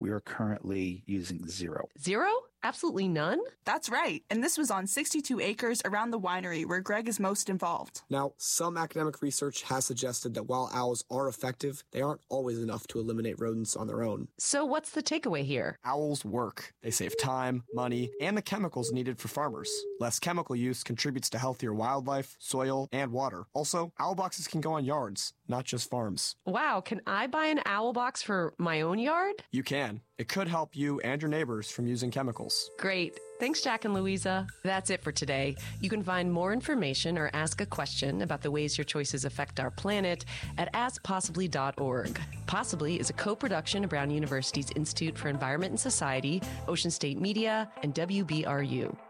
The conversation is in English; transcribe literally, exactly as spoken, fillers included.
we are currently using zero. Zero? Absolutely none? That's right. And this was on sixty-two acres around the winery where Greg is most involved. Now, some academic research has suggested that while owls are effective, they aren't always enough to eliminate rodents on their own. So what's the takeaway here? Owls work. They save time, money, and the chemicals needed for farmers. Less chemical use contributes to healthier wildlife, soil, and water. Also, owl boxes can go on yards, not just farms. Wow, can I buy an owl box for my own yard? You can. It could help you and your neighbors from using chemicals. Great. Thanks, Jack and Louisa. That's it for today. You can find more information or ask a question about the ways your choices affect our planet at ask possibly dot org. Possibly is a co-production of Brown University's Institute for Environment and Society, Ocean State Media, and W B R U.